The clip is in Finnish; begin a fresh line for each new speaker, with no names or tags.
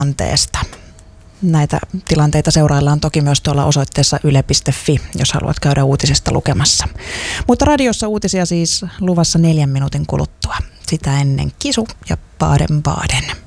tilanteesta. Näitä tilanteita seuraillaan toki myös tuolla osoitteessa yle.fi, jos haluat käydä uutisista lukemassa. Mutta radiossa uutisia siis luvassa 4 minuutin kuluttua. Sitä ennen Kisu ja Baden-Baden.